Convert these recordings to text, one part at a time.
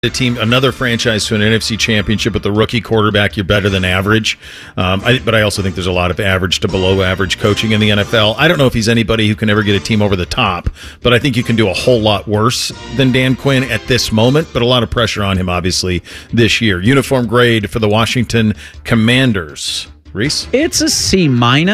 a team, another franchise to an NFC championship with the rookie quarterback, you're better than average. But I also think there's a lot of average to below average coaching in the NFL. I don't know if he's anybody who can ever get a team over the top, but I think you can do a whole lot worse than Dan Quinn at this moment, but a lot of pressure on him, obviously, this year. Uniform grade for the Washington Commanders. Reese? It's a C-.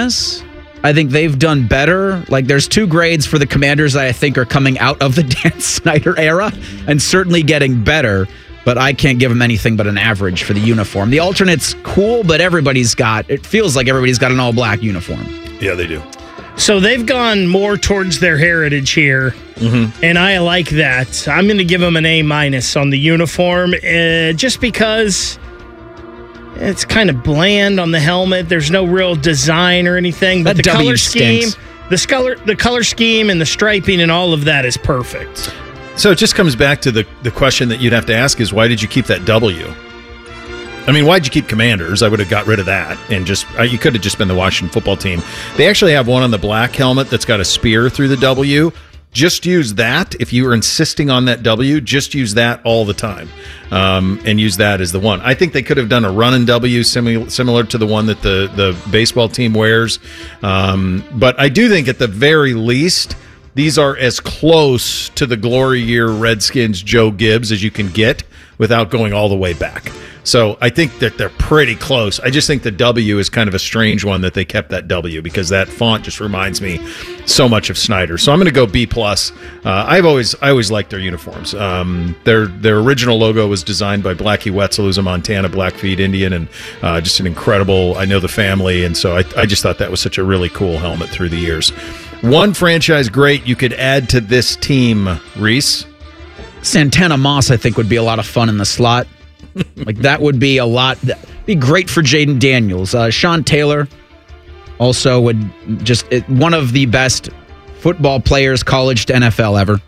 I think they've done better. Like, there's two grades for the Commanders that I think are coming out of the Dan Snyder era and certainly getting better, but I can't give them anything but an average for the uniform. The alternate's cool, but it feels like everybody's got an all-black uniform. Yeah, they do. So they've gone more towards their heritage here, and I like that. I'm going to give them an A- on the uniform, just because it's kind of bland on the helmet. There's no real design or anything, but the color scheme, the color scheme and the striping and all of that is perfect. So it just comes back to the question that you'd have to ask is, why did you keep that W? I mean, why'd you keep Commanders? I would have got rid of that and you could have just been the Washington Football Team. They actually have one on the black helmet that's got a spear through the W. Just use that. If you were insisting on that W, just use that all the time, and use that as the one. I think they could have done a running W similar to the one that the baseball team wears. But I do think at the very least, these are as close to the glory year Redskins Joe Gibbs as you can get without going all the way back. So I think that they're pretty close. I just think the W is kind of a strange one that they kept that W because that font just reminds me so much of Snyder. So I'm going to go B+. I always liked their uniforms. Their original logo was designed by Blackie Wetzel, who's a Montana Blackfeet Indian, and just an incredible. I know the family, and so I just thought that was such a really cool helmet through the years. One franchise great you could add to this team, Reese? Santana Moss, I think, would be a lot of fun in the slot. Like, that would be be great for Jaden Daniels. Sean Taylor also would one of the best football players, college to NFL ever.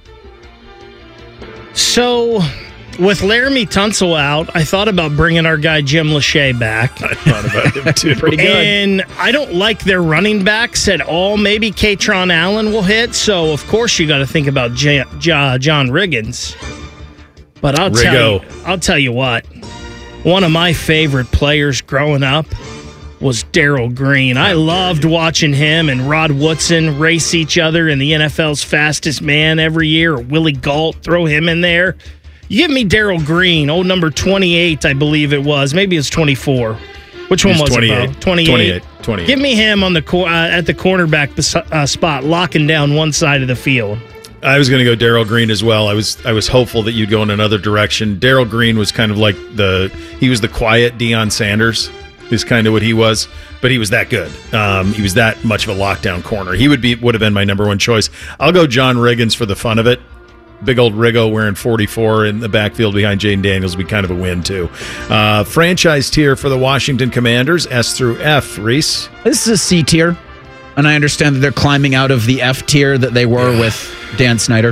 So, with Laramie Tunsil out, I thought about bringing our guy Jim Lachey back. I thought about him too. Pretty good. And I don't like their running backs at all. Maybe Katron Allen will hit. So, of course, you got to think about John Riggins. But I'll tell you what. One of my favorite players growing up was Darrell Green. I loved watching him and Rod Woodson race each other in the NFL's fastest man every year, or Willie Gault, throw him in there. You give me Darrell Green, old number 28, I believe it was. Maybe it's 24. Which one was 28. It, 28? 28. Give me him on the at the cornerback spot, locking down one side of the field. I was going to go Darrell Green as well. I was hopeful that you'd go in another direction. Darrell Green was kind of like he was the quiet Deion Sanders, is kind of what he was, but he was that good. He was that much of a lockdown corner. He would have been my number one choice. I'll go John Riggins for the fun of it. Big old Riggo wearing 44 in the backfield behind Jaden Daniels would be kind of a win, too. Franchise tier for the Washington Commanders, S through F. Reese? This is a C tier, and I understand that they're climbing out of the F tier that they were with Dan Snyder.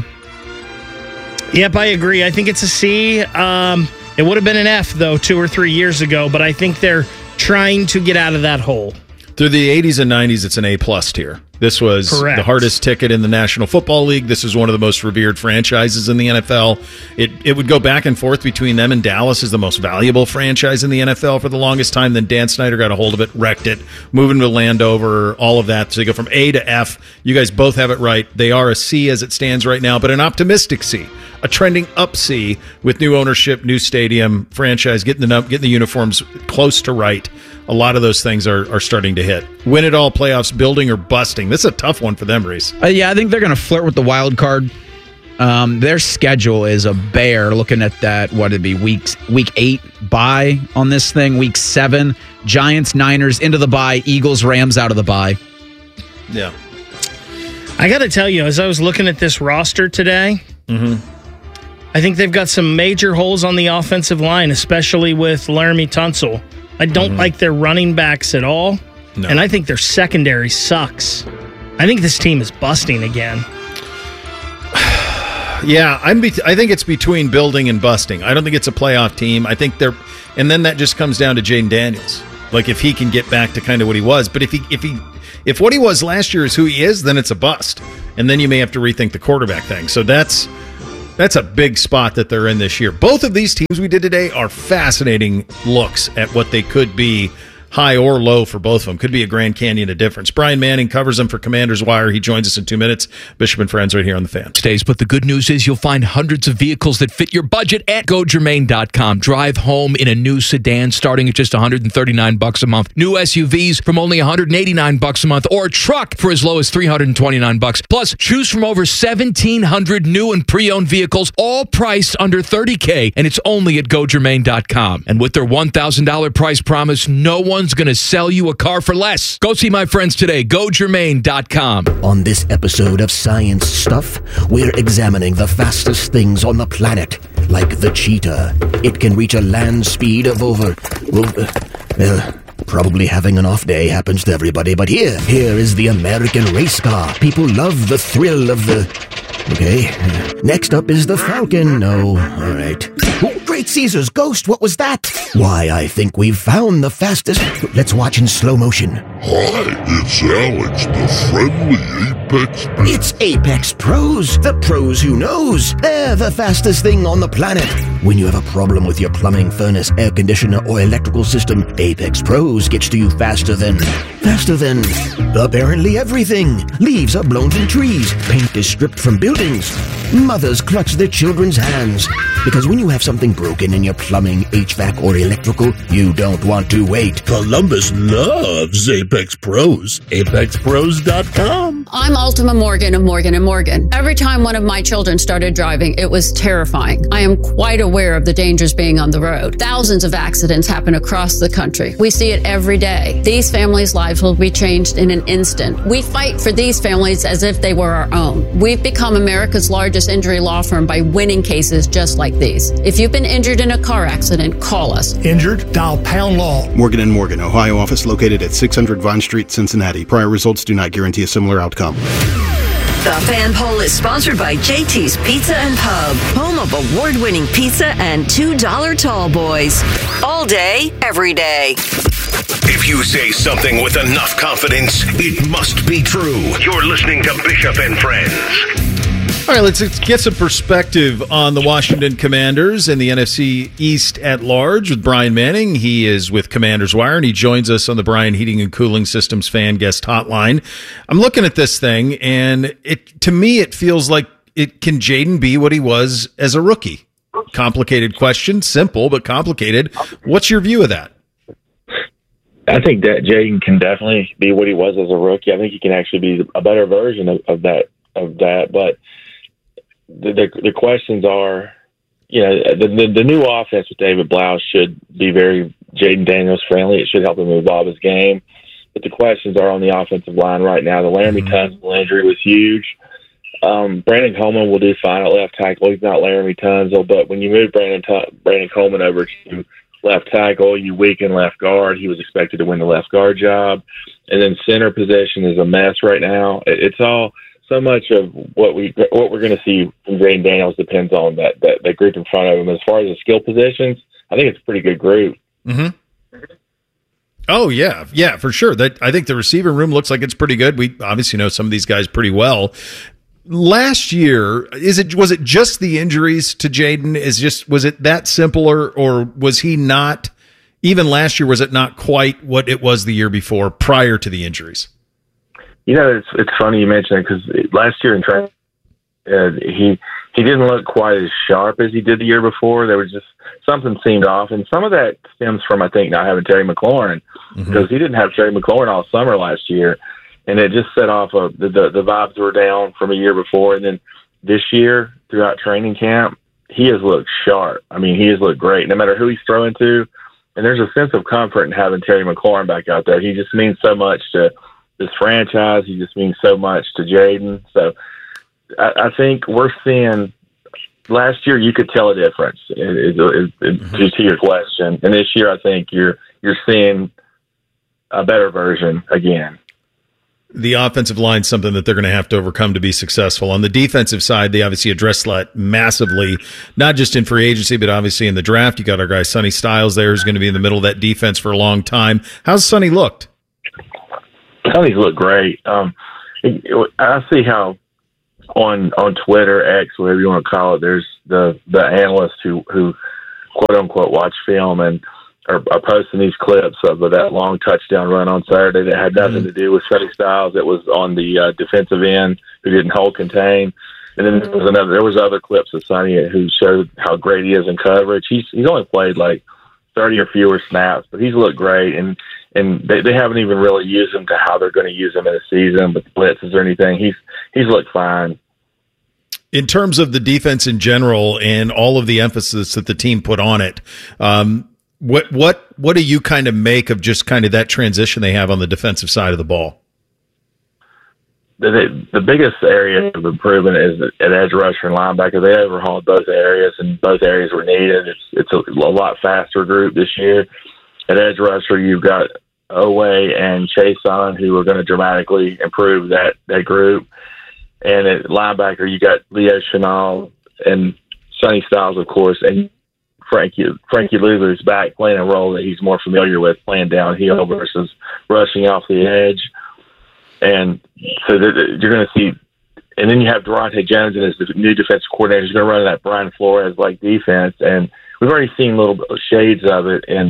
Yep, I agree. I think it's a C. It would have been an F, though, 2 or 3 years ago, but I think they're trying to get out of that hole. Through the 80s and 90s, it's an A+ tier. This was Correct. The hardest ticket in the National Football League. This is one of the most revered franchises in the NFL. It would go back and forth between them and Dallas as the most valuable franchise in the NFL for the longest time. Then Dan Snyder got a hold of it, wrecked it, moving to Landover, all of that. So they go from A to F. You guys both have it right. They are a C as it stands right now, but an optimistic C, a trending up C with new ownership, new stadium, franchise, getting the uniforms close to right. A lot of those things are starting to hit. Win it all playoffs, building or busting. This is a tough one for them, Reese. Yeah, I think they're going to flirt with the wild card. Their schedule is a bear. Looking at that, what it'd be week 8 bye on this thing, week 7 Giants, Niners into the bye, Eagles, Rams out of the bye. Yeah, I got to tell you, as I was looking at this roster today, I think they've got some major holes on the offensive line, especially with Laramie Tunsil. I don't like their running backs at all, and I think their secondary sucks. I think this team is busting again. Yeah, I think it's between building and busting. I don't think it's a playoff team. I think and then that just comes down to Jaden Daniels. Like, if he can get back to kind of what he was, but if what he was last year is who he is, then it's a bust, and then you may have to rethink the quarterback thing. So that's That's a big spot that they're in this year. Both of these teams we did today are fascinating looks at what they could be, high or low for both of them. Could be a Grand Canyon of difference. Brian Manning covers them for Commander's Wire. He joins us in 2 minutes. Bishop and Friends right here on The Fan. But the good news is you'll find hundreds of vehicles that fit your budget at GoGermain.com. Drive home in a new sedan starting at just $139 a month. New SUVs from only $189 a month, or a truck for as low as $329. Plus, choose from over 1,700 new and pre-owned vehicles, all priced under $30K, and it's only at GoGermain.com. And with their $1,000 price promise, no one's going to sell you a car for less. Go see my friends today. GoGermain.com. On this episode of Science Stuff, we're examining the fastest things on the planet, like the cheetah. It can reach a land speed of over... probably having an off day happens to everybody, but here is the American race car. People love the thrill of the... Okay. Next up is the Falcon. No. All right. Oh, Great Caesar's ghost. What was that? Why, I think we've found the fastest... Let's watch in slow motion. Hi, it's Alex, the friendly Apex Pro. It's Apex Pros. The pros who knows. They're the fastest thing on the planet. When you have a problem with your plumbing, furnace, air conditioner, or electrical system, Apex Pros gets to you faster than apparently everything. Leaves are blown from trees. Paint is stripped from buildings. Mothers clutch their children's hands. Because when you have something broken in your plumbing, HVAC, or electrical, you don't want to wait. Columbus loves Apex Pros. ApexPros.com. I'm Ultima Morgan of Morgan & Morgan. Every time one of my children started driving, it was terrifying. I am quite aware of the dangers being on the road. Thousands of accidents happen across the country. We see it every day. These families' lives will be changed in an instant. We fight for these families as if they were our own. We've become America's largest injury law firm by winning cases just like these. If you've been injured in a car accident, call us. Injured? Dial Pound Law. Morgan & Morgan, Ohio office located at 600 Vine Street, Cincinnati. Prior results do not guarantee a similar outcome. The Fan Poll is sponsored by JT's Pizza and Pub, home of award-winning pizza and $2 tall boys. All day, every day. If you say something with enough confidence, it must be true. You're listening to Bishop and Friends. All right, let's get some perspective on the Washington Commanders and the NFC East at large with Brian Manning. He is with Commander's Wire, and he joins us on the Brian Heating and Cooling Systems fan guest hotline. I'm looking at this thing, and to me, it feels like can Jaden be what he was as a rookie? Complicated question, simple but complicated. What's your view of that? I think that Jaden can definitely be what he was as a rookie. I think he can actually be a better version of that. But the questions are, the new offense with David Blau should be very Jaden Daniels friendly. It should help him evolve his game. But the questions are on the offensive line right now. The Laramie Tunsil injury was huge. Brandon Coleman will do fine at left tackle. He's not Laramie Tunsil, but when you move Brandon Coleman over to left tackle, you weaken left guard. He was expected to win the left guard job. And then center position is a mess right now. It's all so much of what we're going to see from Jaden Daniels depends on that group in front of him. As far as the skill positions, I think it's a pretty good group. Mm-hmm. Oh yeah, for sure. I think the receiver room looks like it's pretty good. We obviously know some of these guys pretty well. Last year, was it just the injuries to Jaden? Was it that simple, or was he not? Even last year, was it not quite what it was the year before, prior to the injuries? It's funny you mention it because last year in training, he didn't look quite as sharp as he did the year before. There was just something seemed off, and some of that stems from, I think, not having Terry McLaurin, because he didn't have Terry McLaurin all summer last year, and it just set off the vibes were down from a year before, and then this year throughout training camp, he has looked sharp. I mean, he has looked great, no matter who he's throwing to, and there's a sense of comfort in having Terry McLaurin back out there. He just means so much to this franchise. He just means so much to Jaden. So I think we're seeing. Last year, you could tell a difference. To your question, and this year, I think you're seeing a better version again. The offensive line is something that they're going to have to overcome to be successful. On the defensive side, they obviously addressed that massively, not just in free agency, but obviously in the draft. You got our guy Sonny Styles there, who's going to be in the middle of that defense for a long time. How's Sonny looked? Sonny's looked great. I see how on Twitter, X, whatever you want to call it, there's the analysts who quote unquote watch film and are posting these clips of that long touchdown run on Saturday that had nothing to do with Sonny Styles. It was on the defensive end who didn't hold contain. And then there was other clips of Sonny who showed how great he is in coverage. He's only played like 30 or fewer snaps, but he's looked great. And they haven't even really used him to how they're going to use him in the season with blitzes or anything. He's looked fine. In terms of the defense in general and all of the emphasis that the team put on it, what do you kind of make of just kind of that transition they have on the defensive side of the ball? The biggest area of improvement is at edge rusher and linebacker. They overhauled both areas, and both areas were needed. It's a lot faster group this year. At edge rusher, you've got Owe and Chason, who are going to dramatically improve that group. And at linebacker, you got Leo Chenal and Sonny Styles, of course, and Frankie Luvu's back playing a role that he's more familiar with, playing downhill versus rushing off the edge. And so you're going to see, and then you have Durante Jones as the new defensive coordinator. He's going to run that Brian Flores-like defense, and we've already seen little shades of it in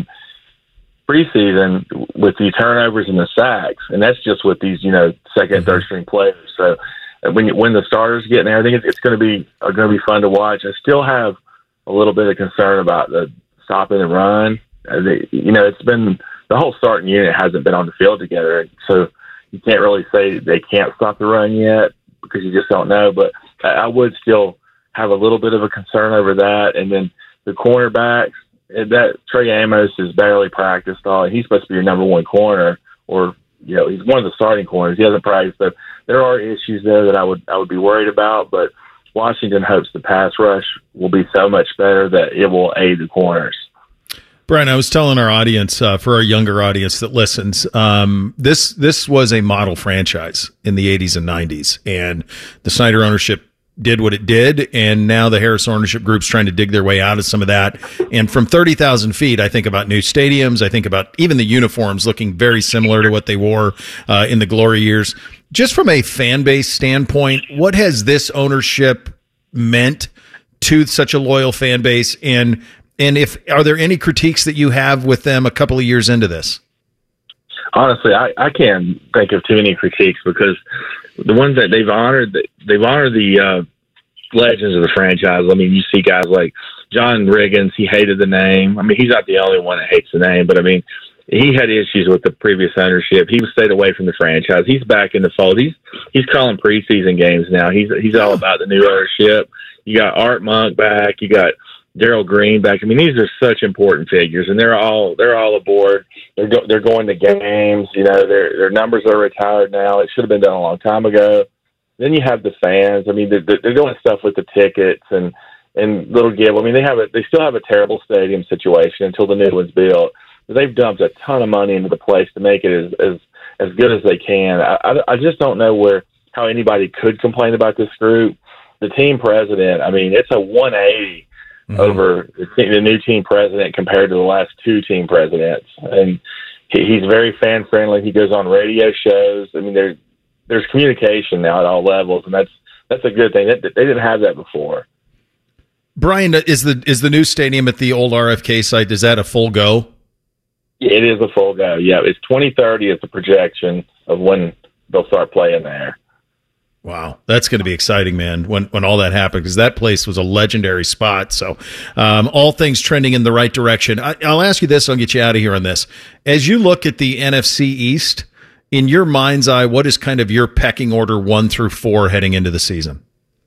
preseason with the turnovers and the sacks, and that's just with these, second and third string players. So when the starters get in there, I think it's going to be fun to watch. I still have a little bit of concern about the stopping and run. It's been the whole starting unit hasn't been on the field together, so you can't really say they can't stop the run yet because you just don't know. But I would still have a little bit of a concern over that. And then the cornerbacks, that Trey Amos is barely practiced all. He's supposed to be your number one corner, or he's one of the starting corners. He hasn't practiced, so there are issues there that I would be worried about. But Washington hopes the pass rush will be so much better that it will aid the corners. Brian, I was telling our audience, for our younger audience that listens, this was a model franchise in the 80s and 90s, and the Snyder ownership did what it did, and now the Harris ownership group's trying to dig their way out of some of that. And from 30,000 feet, I think about new stadiums. I think about even the uniforms looking very similar to what they wore in the glory years. Just from a fan base standpoint, what has this ownership meant to such a loyal fan base? And are there any critiques that you have with them a couple of years into this? Honestly, I can't think of too many critiques because the ones that they've honored the legends of the franchise. I mean, you see guys like John Riggins. He hated the name. I mean, he's not the only one that hates the name, but I mean, he had issues with the previous ownership. He stayed away from the franchise. He's back in the fold. He's calling preseason games now. He's all about the new ownership. You got Art Monk back. You got Darryl Green back. I mean, these are such important figures, and they're all aboard. They're going to games. Their numbers are retired now. It should have been done a long time ago. Then you have the fans. I mean, they're doing stuff with the tickets and little give. I mean, they still have a terrible stadium situation until the new one's built. They've dumped a ton of money into the place to make it as good as they can. I just don't know how anybody could complain about this group. The team president, I mean, it's a 180 over the new team president compared to the last two team presidents. And he's very fan friendly. He goes on radio shows. I mean, there's communication now at all levels, and that's a good thing. They didn't have that before. Brian, is the new stadium at the old RFK site, is that a full go? It is a full go. Yeah, it's 2030 is the projection of when they'll start playing there. Wow, that's going to be exciting, man, when all that happened, because that place was a legendary spot. So all things trending in the right direction. I'll ask you this. I'll get you out of here on this. As you look at the NFC East, in your mind's eye, what is kind of your pecking order 1 through 4 heading into the season?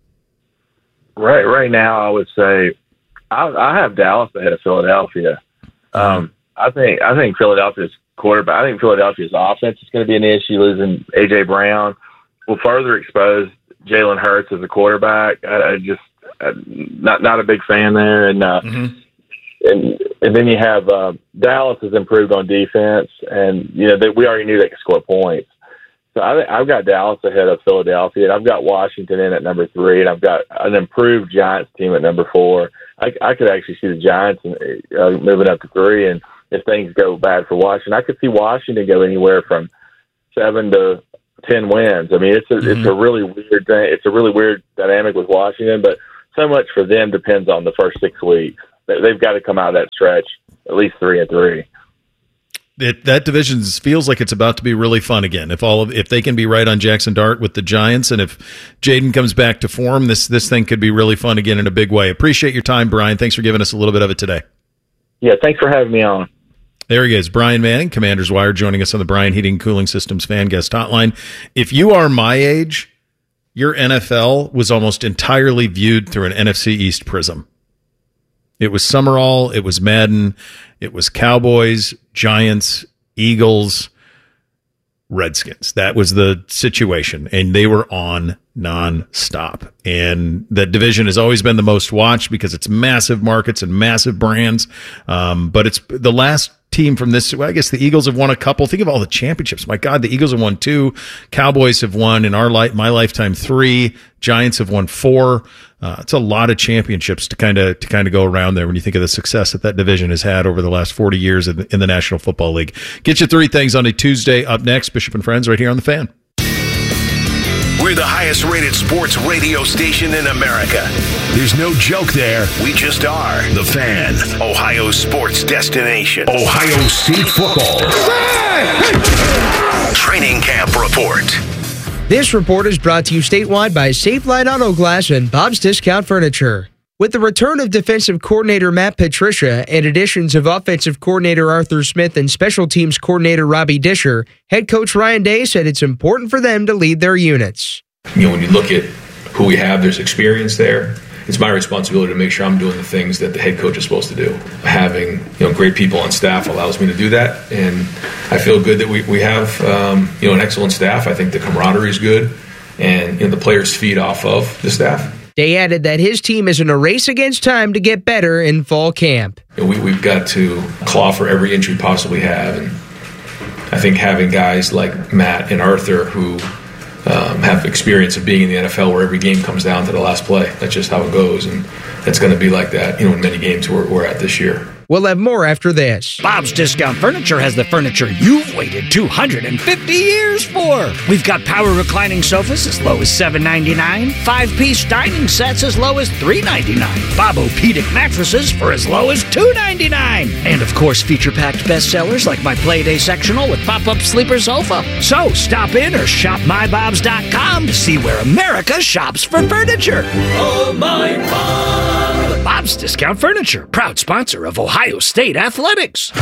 Right now, I would say I have Dallas ahead of Philadelphia. I think Philadelphia's quarterback. I think Philadelphia's offense is going to be an issue. Losing A.J. Brown will further expose Jalen Hurts as a quarterback. Not a big fan there. And then you have Dallas has improved on defense, and we already knew they could score points. So I've got Dallas ahead of Philadelphia, and I've got Washington in at number 3, and I've got an improved Giants team at number 4. I could actually see the Giants moving up to 3, and if things go bad for Washington, I could see Washington go anywhere from 7 to 10 wins. I mean, it's a really weird thing. It's a really weird dynamic with Washington, but so much for them depends on the first 6 weeks. They've got to come out of that stretch at least 3-3. That division feels like it's about to be really fun again. If they can be right on Jackson Dart with the Giants, and if Jaden comes back to form, this thing could be really fun again in a big way. Appreciate your time, Brian. Thanks for giving us a little bit of it today. Yeah, thanks for having me on. There he is, Brian Manning, Commander's Wire, joining us on the Brian Heating Cooling Systems Fan Guest Hotline. If you are my age, your NFL was almost entirely viewed through an NFC East prism. It was Summerall, it was Madden, it was Cowboys, Giants, Eagles, Redskins. That was the situation, and they were on nonstop. And that division has always been the most watched because it's massive markets and massive brands. But it's the last team from this. Well, I guess the Eagles have won a couple. Think of all the championships. My God, the Eagles have won 2. Cowboys have won in my lifetime 3. Giants have won 4. It's a lot of championships to kind of go around there when you think of the success that division has had over the last 40 years in the National Football League. Get you 3 things on a Tuesday. Up next, Bishop and Friends right here on The Fan. We're the highest rated sports radio station in America. There's no joke there. We just are. The Fan, Ohio's sports destination. Ohio State football. Training camp report. This report is brought to you statewide by Safelite Auto Glass and Bob's Discount Furniture. With the return of defensive coordinator Matt Patricia and additions of offensive coordinator Arthur Smith and special teams coordinator Robbie Disher, head coach Ryan Day said it's important for them to lead their units. When you look at who we have, there's experience there. It's my responsibility to make sure I'm doing the things that the head coach is supposed to do. Having great people on staff allows me to do that, and I feel good that we have an excellent staff. I think the camaraderie is good, and the players feed off of the staff. Day added that his team is in a race against time to get better in fall camp. We've got to claw for every inch we possibly have, and I think having guys like Matt and Arthur who have experience of being in the NFL where every game comes down to the last play. That's just how it goes, and it's going to be like that in many games we're at this year. We'll have more after this. Bob's Discount Furniture has the furniture you've waited 250 years for. We've got power reclining sofas as low as $7.99, 5-piece dining sets as low as $3.99, Bobo-Pedic mattresses for as low as $2.99, and of course feature-packed bestsellers like my Playday sectional with pop-up sleeper sofa. So stop in or shop mybobs.com to see where America shops for furniture. Oh my Bob! Bob's Discount Furniture, proud sponsor of Ohio State Athletics.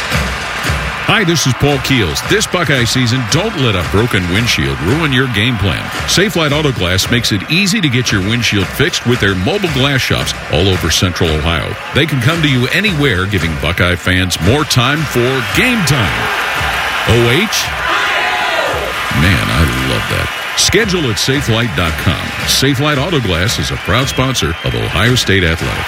Hi, this is Paul Keels. This Buckeye season, don't let a broken windshield ruin your game plan. Safelite Auto Glass makes it easy to get your windshield fixed with their mobile glass shops all over Central Ohio. They can come to you anywhere, giving Buckeye fans more time for game time. OH? Man, I love that. Schedule at Safelite.com. Safelite Auto Glass is a proud sponsor of Ohio State Athletics.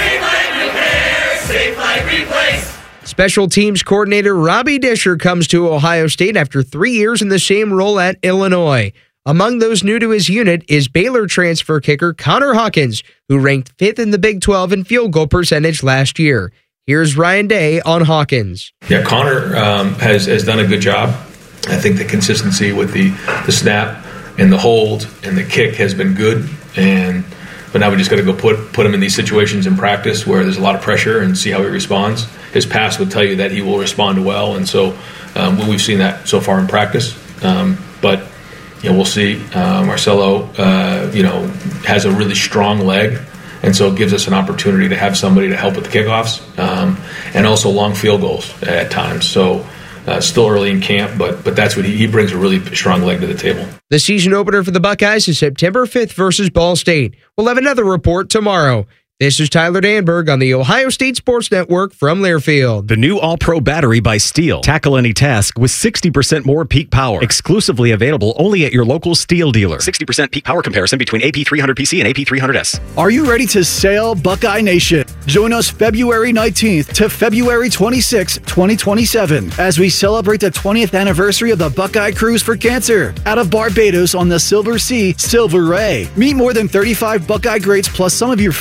Safelite Repair, Safelite Replace. Special teams coordinator Robbie Disher comes to Ohio State after 3 years in the same role at Illinois. Among those new to his unit is Baylor transfer kicker Connor Hawkins, who ranked 5th in the Big 12 in field goal percentage last year. Here's Ryan Day on Hawkins. Yeah, Connor has done a good job. I think the consistency with the snap and the hold and the kick has been good, but now we just got to go put him in these situations in practice where there's a lot of pressure and see how he responds. His past would tell you that he will respond well, and so we've seen that so far in practice. But we'll see. Marcelo, has a really strong leg, and so it gives us an opportunity to have somebody to help with the kickoffs and also long field goals at times. So. Still early in camp, but that's what he brings, a really strong leg to the table. The season opener for the Buckeyes is September 5th versus Ball State. We'll have another report tomorrow. This is Tyler Danberg on the Ohio State Sports Network from Learfield. The new All-Pro battery by Steel. Tackle any task with 60% more peak power. Exclusively available only at your local Steel dealer. 60% peak power comparison between AP300PC and AP300S. Are you ready to sail, Buckeye Nation? Join us February 19th to February 26th, 2027, as we celebrate the 20th anniversary of the Buckeye Cruise for Cancer out of Barbados on the Silver Sea, Silver Ray. Meet more than 35 Buckeye greats plus some of your favorite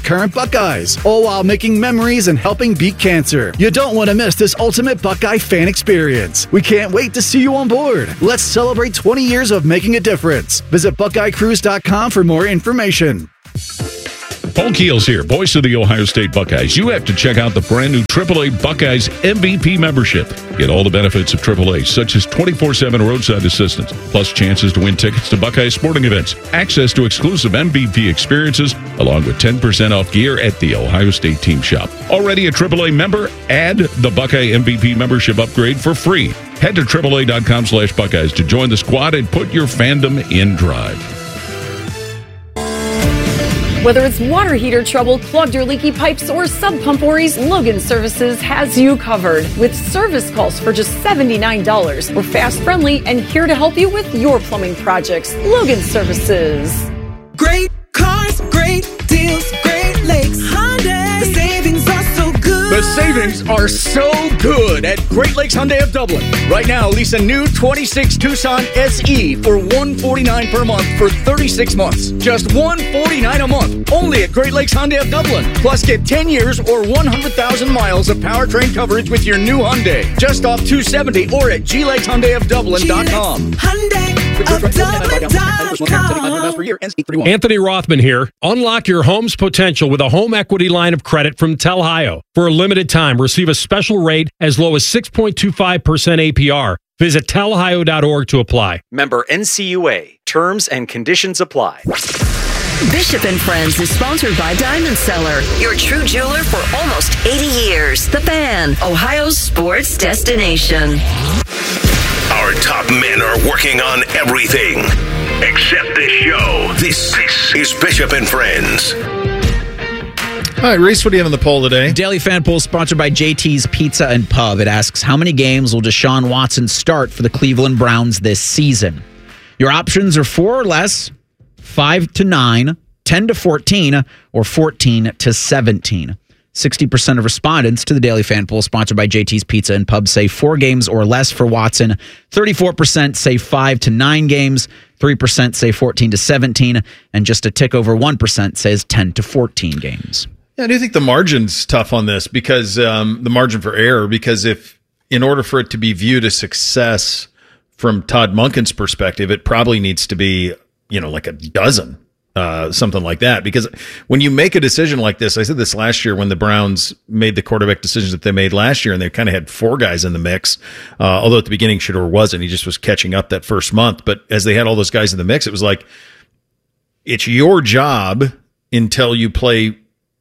current Buckeyes, all while making memories and helping beat cancer. You don't want to miss this ultimate Buckeye fan experience. We can't wait to see you on board. Let's celebrate 20 years of making a difference. Visit BuckeyeCruise.com for more information. Paul Keels here, voice of the Ohio State Buckeyes. You have to check out the brand new AAA Buckeyes MVP membership. Get all the benefits of AAA, such as 24/7 roadside assistance, plus chances to win tickets to Buckeye sporting events, access to exclusive MVP experiences, along with 10% off gear at the Ohio State team shop. Already a AAA member? Add the Buckeye MVP membership upgrade for free. Head to AAA.com/Buckeyes to join the squad and put your fandom in drive. Whether it's water heater trouble, clogged or leaky pipes, or sub pump worries, Logan Services has you covered. With service calls for just $79. We're fast, friendly, and here to help you with your plumbing projects. Logan Services. Great cars, great deals, Great Lakes Hyundai. The savings are so good. The savings are so good at Great Lakes Hyundai of Dublin. Right now, lease a new 26 Tucson SE for $149 per month for 36 months. Just $149 a month. Only at Great Lakes Hyundai of Dublin. Plus, get 10 years or 100,000 miles of powertrain coverage with your new Hyundai. Just off 270 or at GLakesHyundaiofDublin.com. Anthony Rothman here. Unlock your home's potential with a home equity line of credit from Telhio. For a limited time, receive a special rate as low as 6.25% APR. Visit telhio.org to apply. Member NCUA. Terms and conditions apply. Bishop and Friends is sponsored by Diamond Seller, your true jeweler for almost 80 years. The Fan, Ohio's sports destination. Our top men are working on everything except this show. This is Bishop and Friends. All right, Reese, what do you have on the poll today? Daily Fan Poll sponsored by JT's Pizza and Pub. It asks, how many games will Deshaun Watson start for the Cleveland Browns this season? Your options are 4 or less, 5 to 9, 10 to 14, or 14 to 17. 60% of respondents to the Daily Fan Poll sponsored by JT's Pizza and Pub say 4 games or less for Watson. 34% say 5 to 9 games. 3% say 14 to 17. And just a tick over 1% says 10 to 14 games. Yeah, I do think the margin's tough on this because the margin for error, because if in order for it to be viewed as success from Todd Monken's perspective, it probably needs to be, like a dozen. Something like that. Because when you make a decision like this, I said this last year when the Browns made the quarterback decisions that they made last year, and they kind of had 4 guys in the mix. Although at the beginning Shedeur wasn't. He just was catching up that first month. But as they had all those guys in the mix, it was like, it's your job until you play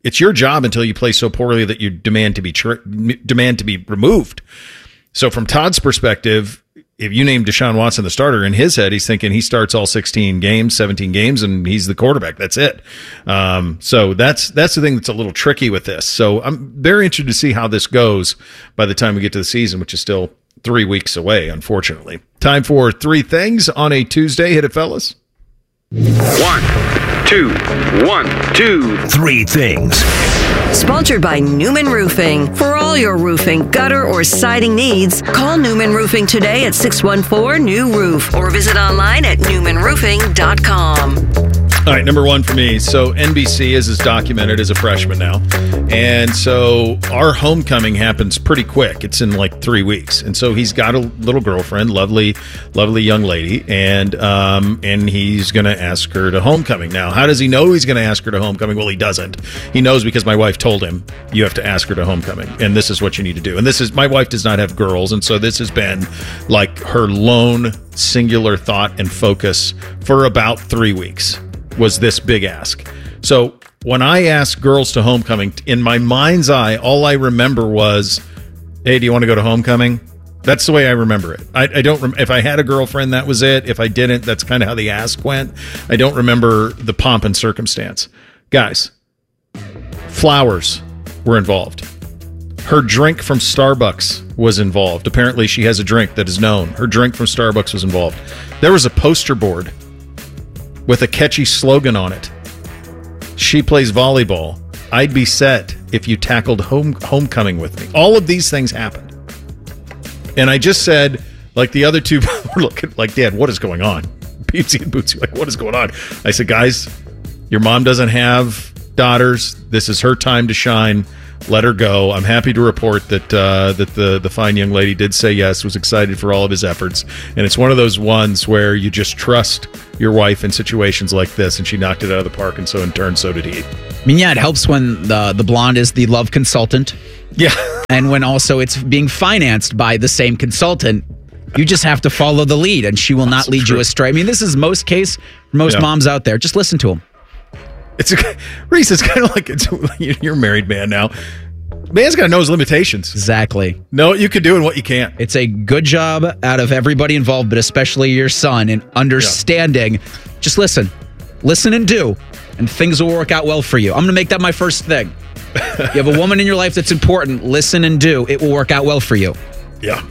so poorly that you demand to be removed. So from Todd's perspective, if you name Deshaun Watson the starter, in his head, he's thinking he starts all 16 games, 17 games, and he's the quarterback. That's it. So that's the thing that's a little tricky with this. So I'm very interested to see how this goes by the time we get to the season, which is still 3 weeks away, unfortunately. Time for 3 things on a Tuesday. Hit it, fellas. 1, 2, 1, 2, 3 things. Sponsored by Newman Roofing. For all your roofing, gutter, or siding needs, call Newman Roofing today at 614-NEW-ROOF or visit online at newmanroofing.com. All right, number 1 for me. So NBC is documented as a freshman now. And so our homecoming happens pretty quick. It's in like 3 weeks. And so he's got a little girlfriend, lovely young lady, and he's going to ask her to homecoming. Now, how does he know he's going to ask her to homecoming? Well, he doesn't. He knows because my wife told him, you have to ask her to homecoming, and this is what you need to do. And this is, my wife does not have girls, and so this has been like her lone singular thought and focus for about 3 weeks. Was this big ask. So when I asked girls to homecoming, in my mind's eye, all I remember was, hey, do you want to go to homecoming? That's the way I remember it. I don't if I had a girlfriend, that was it. If I didn't, that's kind of how the ask went. I don't remember the pomp and circumstance. Guys, flowers were involved. Her drink from Starbucks was involved. Apparently she has a drink that is known. Her drink from Starbucks was involved. There was a poster board with a catchy slogan on it. She plays volleyball. I'd be set if you tackled homecoming with me. All of these things happened. And I just said, like the other two were looking like, Dad, what is going on? Peepsy and Bootsy, like, what is going on? I said, guys, your mom doesn't have daughters. This is her time to shine. Let her go. I'm happy to report that the fine young lady did say yes, was excited for all of his efforts. And it's one of those ones where you just trust your wife in situations like this, and she knocked it out of the park, and so in turn, so did he. I mean, yeah, it helps when the blonde is the love consultant. Yeah. And when also it's being financed by the same consultant. You just have to follow the lead, and she will not lead you astray. I mean, this is most case for most moms out there. Just listen to them. Reese, it's kind of like you're a married man now. Man's got to know his limitations. Exactly. Know what you can do and what you can't. It's a good job out of everybody involved, but especially your son, in understanding. Just listen. Listen and do, and things will work out well for you. I'm going to make that my first thing. You have a woman in your life that's important. Listen and do. It will work out well for you. Yeah.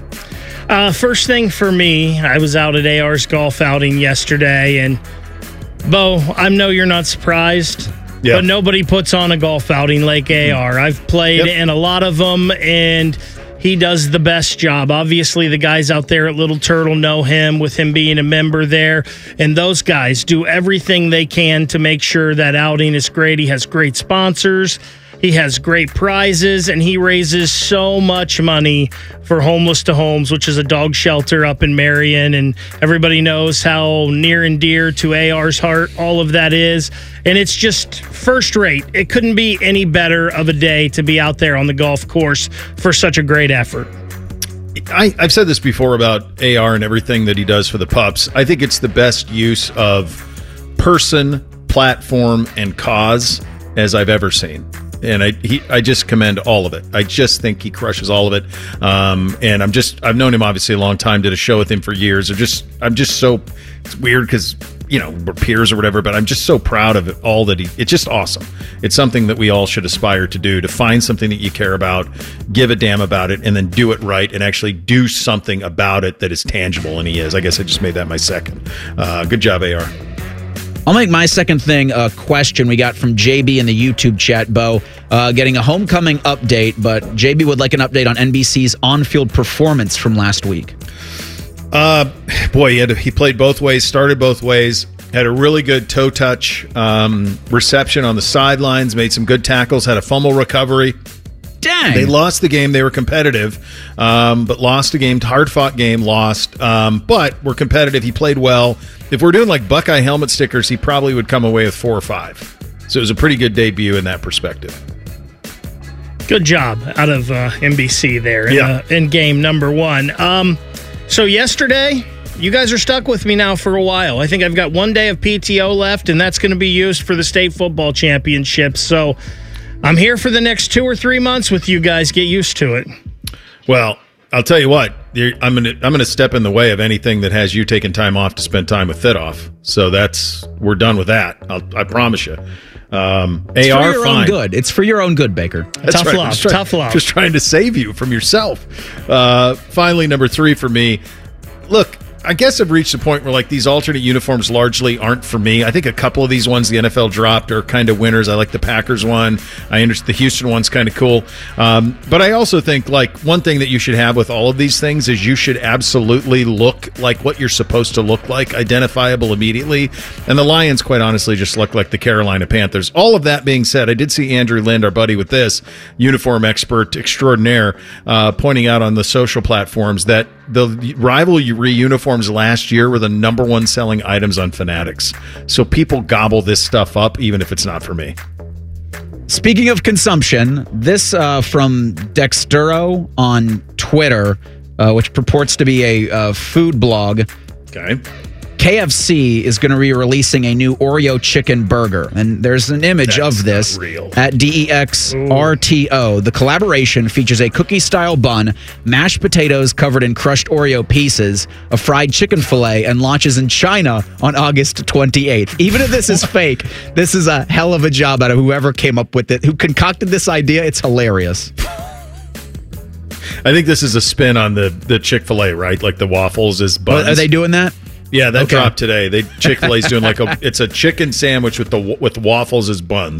First thing for me, I was out at AR's golf outing yesterday, and Bo, I know you're not surprised, but nobody puts on a golf outing like AR. I've played in a lot of them, and he does the best job. Obviously, the guys out there at Little Turtle know him, with him being a member there, and those guys do everything they can to make sure that outing is great. He has great sponsors. He has great prizes, and he raises so much money for Homeless to Homes, which is a dog shelter up in Marion, and everybody knows how near and dear to AR's heart all of that is, and it's just first rate. It couldn't be any better of a day to be out there on the golf course for such a great effort. I've said this before about AR and everything that he does for the pups. I think it's the best use of person, platform, and cause as I've ever seen. And I just commend all of it. I just think he crushes all of it. And I've known him obviously a long time, did a show with him for years. I'm just so, it's weird because, we're peers or whatever, but I'm just so proud of it, all that it's just awesome. It's something that we all should aspire to do, to find something that you care about, give a damn about it, and then do it right and actually do something about it that is tangible. And he is. I guess I just made that my second. Good job, AR. I'll make my second thing a question we got from JB in the YouTube chat, Bo. Getting a homecoming update, but JB would like an update on NBC's on-field performance from last week. Boy, he played both ways, started both ways, had a really good toe touch reception on the sidelines, made some good tackles, had a fumble recovery. Dang. They lost the game. They were competitive, but lost a game. Hard-fought game, lost. But were competitive. He played well. If we're doing like Buckeye helmet stickers, he probably would come away with 4 or 5. So it was a pretty good debut in that perspective. Good job out of NBC there in game number 1. So yesterday, you guys are stuck with me now for a while. I think I've got 1 day of PTO left, and that's going to be used for the state football championship. So I'm here for the next 2 or 3 months with you guys. Get used to it. Well, I'll tell you what. I'm gonna step in the way of anything that has you taking time off to spend time with Thitoff. So we're done with that. I promise you. It's for your own good. It's for your own good, Baker. Tough love. Tough love. Just trying to save you from yourself. Finally, number 3 for me. Look, I guess I've reached the point where these alternate uniforms largely aren't for me. I think a couple of these ones the NFL dropped are kind of winners. I like the Packers one. I understand the Houston one's kind of cool. But I also think one thing that you should have with all of these things is you should absolutely look like what you're supposed to look like, identifiable immediately. And the Lions, quite honestly, just look like the Carolina Panthers. All of that being said, I did see Andrew Lind, our buddy with this, uniform expert extraordinaire, pointing out on the social platforms that the rivalry uniforms last year were the number 1 selling items on Fanatics. So people gobble this stuff up, even if it's not for me. Speaking of consumption, this from Dextero on Twitter, which purports to be a food blog. Okay. KFC is going to be releasing a new Oreo chicken burger, and there's an image of this at DEXRTO. The collaboration features a cookie-style bun, mashed potatoes covered in crushed Oreo pieces, a fried chicken fillet, and launches in China on August 28th. Even if this is fake, this is a hell of a job out of whoever came up with it, who concocted this idea. It's hilarious. I think this is a spin on the Chick-fil-A, right? Like the waffles as buns. Are they doing that? Yeah, that dropped today. Chick-fil-A's doing it's a chicken sandwich with waffles as buns.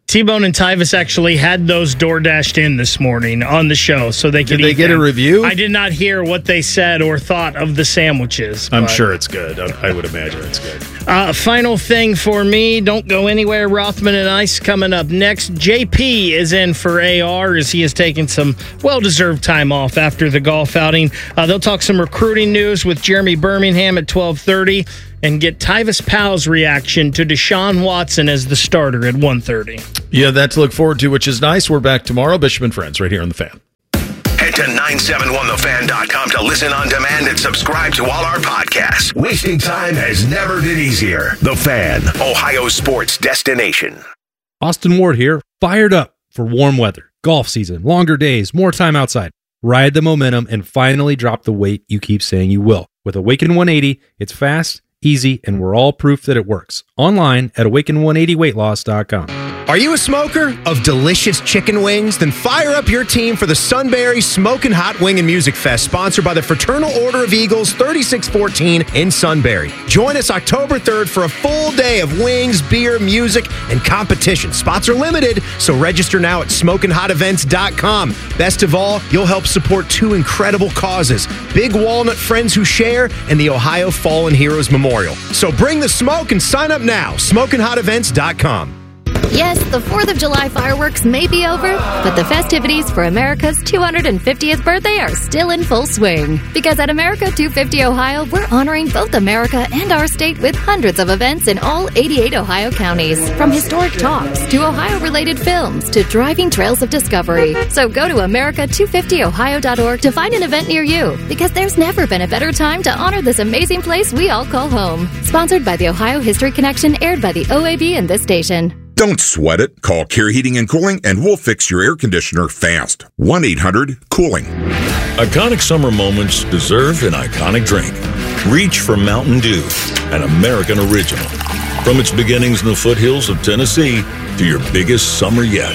T-Bone and Tyvis actually had those DoorDashed in this morning on the show, so they could. Did they get a review? I did not hear what they said or thought of the sandwiches. I'm sure it's good. I would imagine it's good. Final thing for me, don't go anywhere. Rothman and Ice coming up next. JP is in for AR as he is taking some well-deserved time off after the golf outing. They'll talk some recruiting news with Jeremy Birmingham at 12:30 and get Tyvis Powell's reaction to Deshaun Watson as the starter at 1:30. Yeah, that to look forward to, which is nice. We're back tomorrow. Bishop and Friends right here on The Fan. Head to 971thefan.com to listen on demand and subscribe to all our podcasts. Wasting time has never been easier. The Fan, Ohio sports destination. Austin Ward here, fired up for warm weather, golf season, longer days, more time outside. Ride the momentum and finally drop the weight you keep saying you will. With Awaken 180, it's fast, easy, and we're all proof that it works. Online at awaken180weightloss.com. Are you a smoker of delicious chicken wings? Then fire up your team for the Sunbury Smokin' Hot Wing and Music Fest, sponsored by the Fraternal Order of Eagles, 3614 in Sunbury. Join us October 3rd for a full day of wings, beer, music, and competition. Spots are limited, so register now at smokinghotevents.com. Best of all, you'll help support two incredible causes: Big Walnut Friends Who Share and the Ohio Fallen Heroes Memorial. So bring the smoke and sign up now. smokinghotevents.com. Yes, the 4th of July fireworks may be over, but the festivities for America's 250th birthday are still in full swing. Because at America 250 Ohio, we're honoring both America and our state with hundreds of events in all 88 Ohio counties. From historic talks to Ohio-related films to driving trails of discovery. So go to America250Ohio.org to find an event near you, because there's never been a better time to honor this amazing place we all call home. Sponsored by the Ohio History Connection, aired by the OAB and this station. Don't sweat it. Call Care Heating and Cooling and we'll fix your air conditioner fast. 1-800-COOLING. Iconic summer moments deserve an iconic drink. Reach for Mountain Dew, an American original. From its beginnings in the foothills of Tennessee to your biggest summer yet.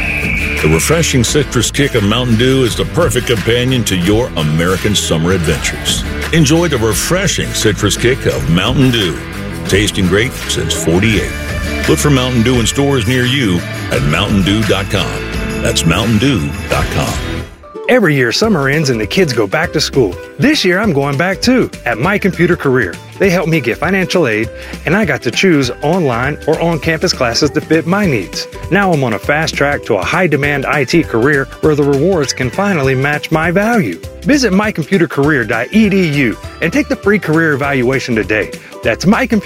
The refreshing citrus kick of Mountain Dew is the perfect companion to your American summer adventures. Enjoy the refreshing citrus kick of Mountain Dew. Tasting great since 48. Look for Mountain Dew in stores near you at MountainDew.com. That's MountainDew.com. Every year, summer ends and the kids go back to school. This year, I'm going back too, at My Computer Career. They helped me get financial aid, and I got to choose online or on-campus classes that fit my needs. Now I'm on a fast track to a high-demand IT career where the rewards can finally match my value. Visit mycomputercareer.edu and take the free career evaluation today. That's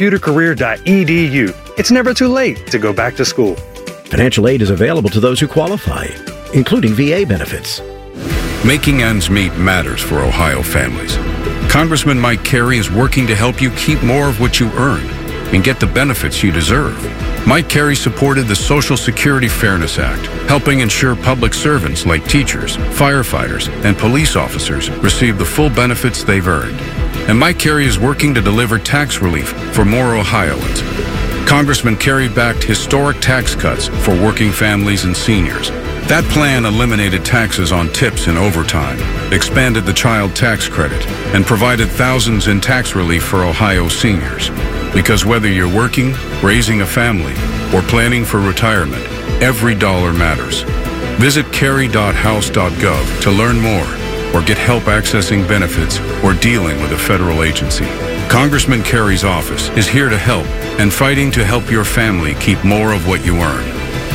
mycomputercareer.edu. It's never too late to go back to school. Financial aid is available to those who qualify, including VA benefits. Making ends meet matters for Ohio families. Congressman Mike Carey is working to help you keep more of what you earn and get the benefits you deserve. Mike Carey supported the Social Security Fairness Act, helping ensure public servants like teachers, firefighters, and police officers receive the full benefits they've earned. And Mike Carey is working to deliver tax relief for more Ohioans. Congressman Carey backed historic tax cuts for working families and seniors. That plan eliminated taxes on tips and overtime, expanded the child tax credit, and provided thousands in tax relief for Ohio seniors. Because whether you're working, raising a family, or planning for retirement, every dollar matters. Visit carey.house.gov to learn more or get help accessing benefits or dealing with a federal agency. Congressman Carey's office is here to help and fighting to help your family keep more of what you earn.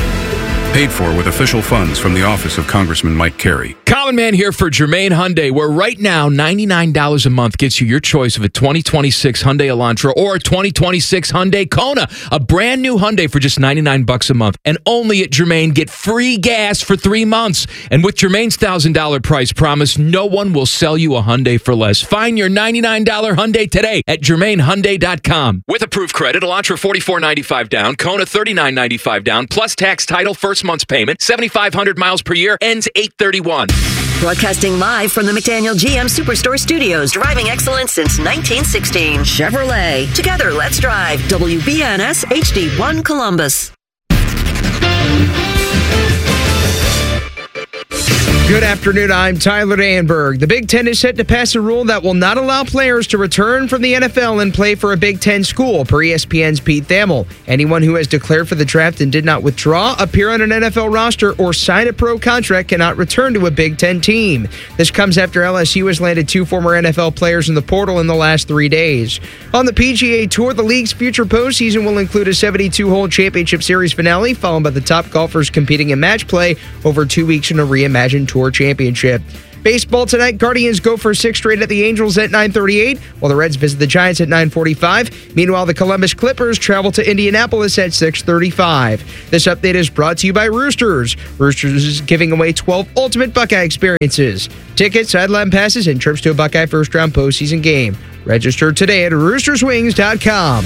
Paid for with official funds from the office of Congressman Mike Carey. Common Man here for Germain Hyundai, where right now $99 a month gets you your choice of a 2026 Hyundai Elantra or a 2026 Hyundai Kona. A brand new Hyundai for just $99 a month. And only at Germain, get free gas for 3 months. And with Germain's $1,000 price promise, no one will sell you a Hyundai for less. Find your $99 Hyundai today at GermainHyundai.com. With approved credit, Elantra $44.95 down, Kona $39.95 down, plus tax, title, first month's payment, 7,500 miles per year, ends 8/31. Broadcasting live from the McDaniel GM Superstore Studios, driving excellence since 1916. Chevrolet. Together, let's drive. WBNS HD1 Columbus. Good afternoon, I'm Tyler Danberg. The Big Ten is set to pass a rule that will not allow players to return from the NFL and play for a Big Ten school, per ESPN's Pete Thamel. Anyone who has declared for the draft and did not withdraw, appear on an NFL roster, or sign a pro contract cannot return to a Big Ten team. This comes after LSU has landed 2 former NFL players in the portal in the last 3 days. On the PGA Tour, the league's future postseason will include a 72-hole championship series finale, followed by the top golfers competing in match play over 2 weeks in a reimagined Tour Championship. Baseball tonight, Guardians go for 6 straight at the Angels at 9:38, while the Reds visit the Giants at 9:45. Meanwhile, the Columbus Clippers travel to Indianapolis at 6:35. This update is brought to you by Roosters. Roosters is giving away 12 ultimate Buckeye experiences. Tickets, sideline passes, and trips to a Buckeye first-round postseason game. Register today at roosterswings.com.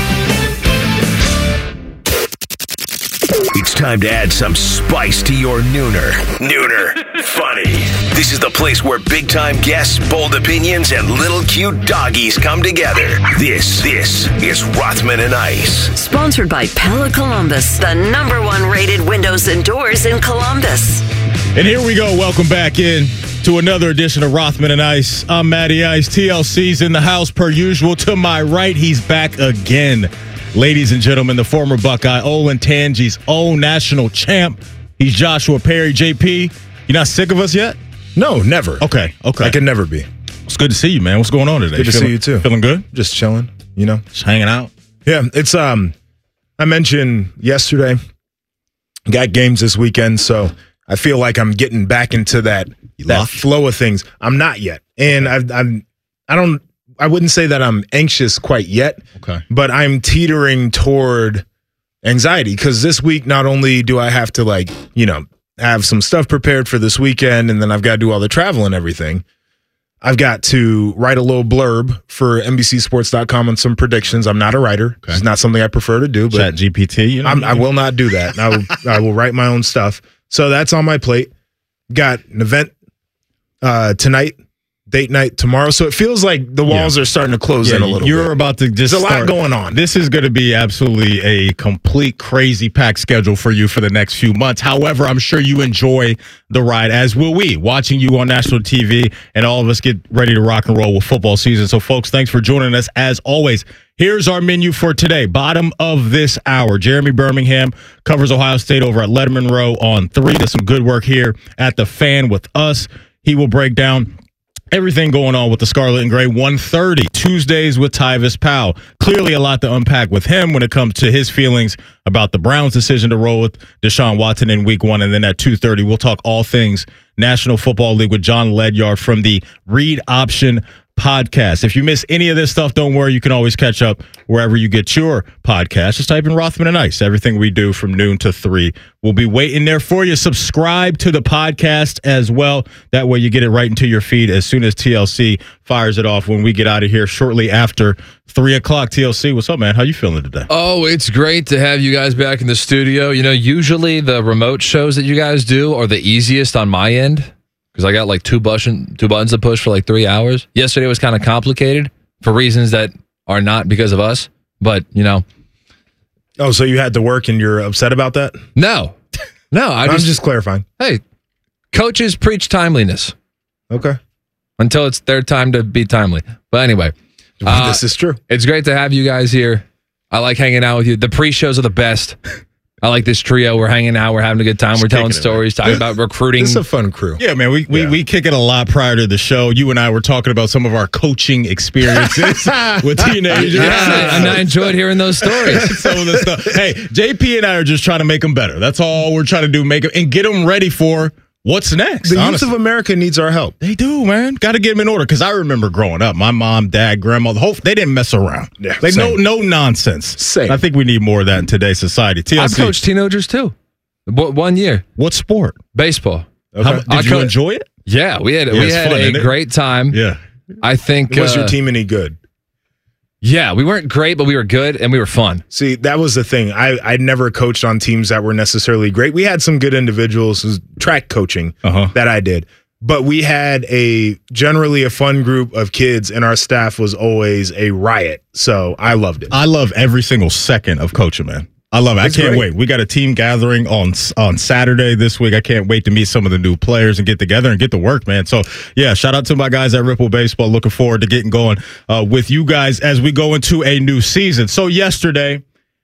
It's time to add some spice to your nooner. Nooner Funny. This is the place where big-time guests, bold opinions, and little cute doggies come together. This is Rothman and Ice. Sponsored by Pella Columbus, the #1 rated windows and doors in Columbus. And here we go. Welcome back in to another edition of Rothman and Ice. I'm Matty Ice. TLC's in the house per usual. To my right, he's back again. Ladies and gentlemen, the former Buckeye, Olentangy's own national champ. He's Joshua Perry. JP, you not sick of us yet? No, never. Okay. I can never be. It's good to see you, man. What's going on today? Good to see you, too. Feeling good? Just chilling, Just hanging out? Yeah, it's, I mentioned yesterday, got games this weekend, so I feel like I'm getting back into that flow of things. I'm not yet. And I wouldn't say that I'm anxious quite yet, but I'm teetering toward anxiety because this week, not only do I have to have some stuff prepared for this weekend, and then I've got to do all the travel and everything. I've got to write a little blurb for NBCSports.com on some predictions. I'm not a writer. Okay. It's not something I prefer to do. But ChatGPT, I will not do that. I will write my own stuff. So that's on my plate. Got an event tonight. Date night tomorrow, so it feels like the walls are starting to close in a little bit. You're about to just There's a lot going on. This is going to be absolutely a complete crazy packed schedule for you for the next few months. However, I'm sure you enjoy the ride, as will we, watching you on national TV, and all of us get ready to rock and roll with football season. So, folks, thanks for joining us, as always. Here's our menu for today. Bottom of this hour, Jeremy Birmingham covers Ohio State over at Letterman Row on 3. Does some good work here at the Fan with us. He will break down everything going on with the Scarlet and Gray. 1:30 Tuesdays with Tyvis Powell. Clearly a lot to unpack with him when it comes to his feelings about the Browns' decision to roll with Deshaun Watson in week 1. And then at 2:30, we'll talk all things National Football League with John Ledyard from the Read Option podcast. If you miss any of this stuff, don't worry. You can always catch up wherever you get your podcast. Just type in Rothman and Ice. Everything we do from noon to 3 will be waiting there for you. Subscribe to the podcast as well. That way you get it right into your feed as soon as TLC fires it off when we get out of here shortly after 3 o'clock. TLC, what's up, man? How you feeling today? Oh, it's great to have you guys back in the studio. Usually the remote shows that you guys do are the easiest on my end, because I got like two buttons to push for like 3 hours. Yesterday was kind of complicated for reasons that are not because of us, but Oh, so you had to work and you're upset about that? No. I'm just clarifying. Hey, coaches preach timeliness. Okay. Until it's their time to be timely. But anyway. This is true. It's great to have you guys here. I like hanging out with you. The pre-shows are the best. I like this trio. We're hanging out. We're having a good time. We're telling stories, talking about recruiting. It's a fun crew. Yeah, man. We kick it a lot prior to the show. You and I were talking about some of our coaching experiences with teenagers. Yeah, and I enjoyed hearing those stories. Some of the stuff. Hey, JP and I are just trying to make them better. That's all we're trying to do. Make them and get them ready for what's next. The youth of America needs our help. They do, man. Got to get them in order. Because I remember growing up, my mom, dad, grandma, they didn't mess around. Yeah, no nonsense. Same. I think we need more of that in today's society. TLC. I've coached teenagers too. 1 year. What sport? Baseball. Okay. Did you enjoy it? Yeah, we had a great time. Yeah. I think. Was your team any good? Yeah, we weren't great, but we were good and we were fun. See, that was the thing. I'd never coached on teams that were necessarily great. We had some good individuals, track coaching that I did. But we had generally a fun group of kids, and our staff was always a riot. So I loved it. I love every single second of coaching, man. I love it. I can't wait. We got a team gathering on Saturday this week. I can't wait to meet some of the new players and get together and get to work, man. So, yeah, shout out to my guys at Ripple Baseball. Looking forward to getting going with you guys as we go into a new season. So, yesterday,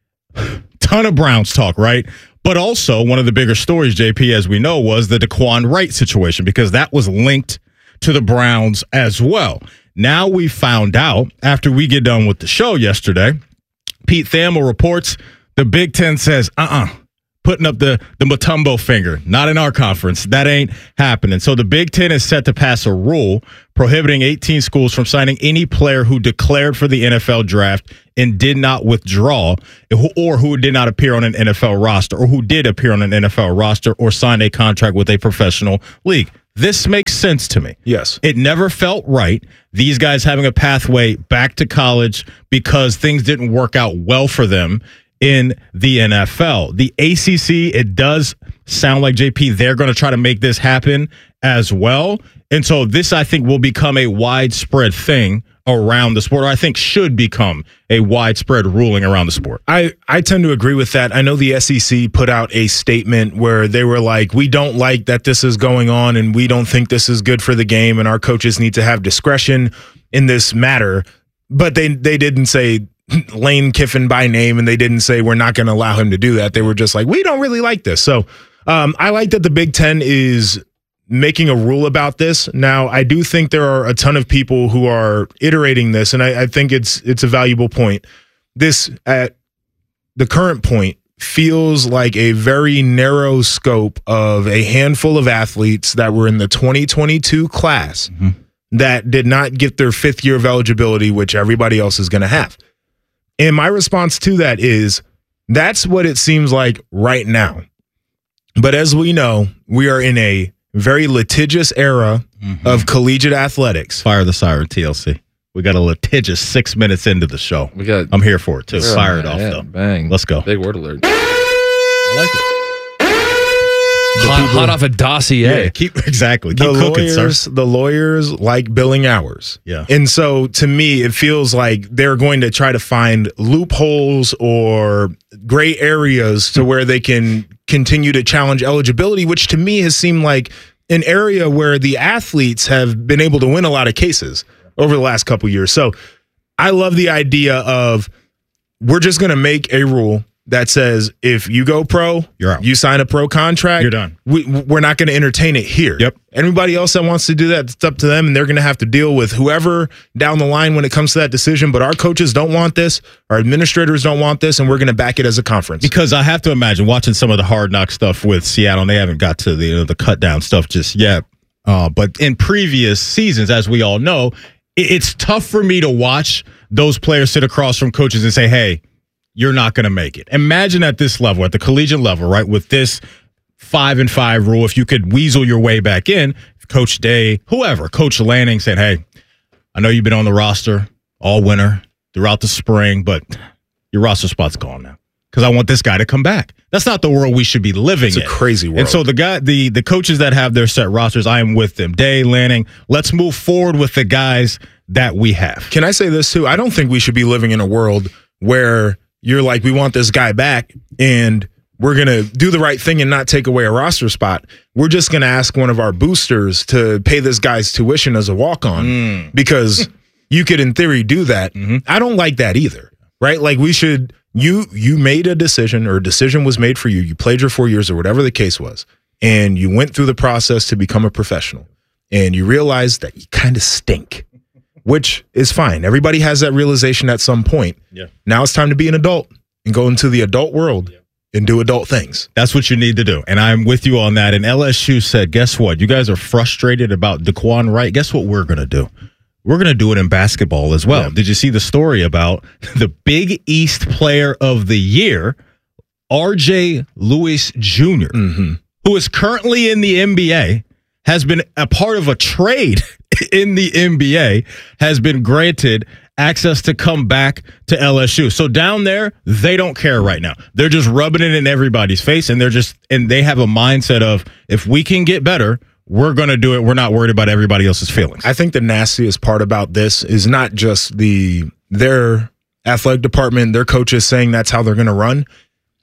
ton of Browns talk, right? But also, one of the bigger stories, JP, as we know, was the Daquan Wright situation because that was linked to the Browns as well. Now we found out, after we get done with the show yesterday, Pete Thamel reports the Big Ten says, putting up the Mutombo finger. Not in our conference. That ain't happening. So the Big Ten is set to pass a rule prohibiting 18 schools from signing any player who declared for the NFL draft and did not withdraw, or who did not appear on an NFL roster, or who did appear on an NFL roster or sign a contract with a professional league. This makes sense to me. Yes. It never felt right, these guys having a pathway back to college because things didn't work out well for them in the NFL. The ACC, it does sound like, JP, they're going to try to make this happen as well. And so this, I think, will become a widespread thing around the sport, or I think should become a widespread ruling around the sport. I tend to agree with that. I know the SEC put out a statement where they were like, we don't like that this is going on and we don't think this is good for the game and our coaches need to have discretion in this matter. But they didn't say Lane Kiffin by name, and they didn't say we're not going to allow him to do that. They were just like, we don't really like this. So I like that the Big Ten is making a rule about this. Now, I do think there are a ton of people who are iterating this, and I think it's a valuable point. This, at the current point, feels like a very narrow scope of a handful of athletes that were in the 2022 class that did not get their 5th year of eligibility, which everybody else is going to have. And my response to that is, that's what it seems like right now. But as we know, we are in a very litigious era of collegiate athletics. Fire the siren, TLC. We got a litigious 6 minutes into the show. I'm here for it, too. Fire it off, though. Bang. Let's go. Big word alert. I like it. Hot off a dossier. Yeah, keep cooking, sir. The lawyers like billing hours. Yeah. And so to me, it feels like they're going to try to find loopholes or gray areas to where they can continue to challenge eligibility, which to me has seemed like an area where the athletes have been able to win a lot of cases over the last couple years. So I love the idea of, we're just going to make a rule that says if you go pro, you're out. You sign a pro contract, you're done. We're not going to entertain it here. Yep. Anybody else that wants to do that, it's up to them, and they're going to have to deal with whoever down the line when it comes to that decision. But our coaches don't want this, our administrators don't want this, and we're going to back it as a conference. Because I have to imagine, watching some of the Hard Knock stuff with Seattle, and they haven't got to the cut down stuff just yet. But in previous seasons, as we all know, it's tough for me to watch those players sit across from coaches and say, hey, you're not going to make it. Imagine at this level, at the collegiate level, right, with this 5-5 rule, if you could weasel your way back in, Coach Day, whoever, Coach Lanning said, hey, I know you've been on the roster all winter, throughout the spring, but your roster spot's gone now because I want this guy to come back. That's not the world we should be living in. It's a crazy world. And so the coaches that have their set rosters, I am with them. Day, Lanning, let's move forward with the guys that we have. Can I say this too? I don't think we should be living in a world where you're like, we want this guy back and we're going to do the right thing and not take away a roster spot. We're just going to ask one of our boosters to pay this guy's tuition as a walk-on because you could, in theory, do that. I don't like that either, right? Like we should, you made a decision, or a decision was made for you. You played your 4 years or whatever the case was, and you went through the process to become a professional, and you realized that you kind of stink. Which is fine. Everybody has that realization at some point. Yeah. Now it's time to be an adult and go into the adult world and do adult things. That's what you need to do. And I'm with you on that. And LSU said, guess what? You guys are frustrated about Daquan Wright. Guess what we're going to do? We're going to do it in basketball as well. Yeah. Did you see the story about the Big East Player of the Year, RJ Lewis Jr., who is currently in the NBA, has been a part of a trade in the NBA, has been granted access to come back to LSU. So down there, they don't care right now. They're just rubbing it in everybody's face, and they have a mindset of, if we can get better, we're going to do it. We're not worried about everybody else's feelings. I think the nastiest part about this is not just their athletic department, their coaches saying that's how they're going to run.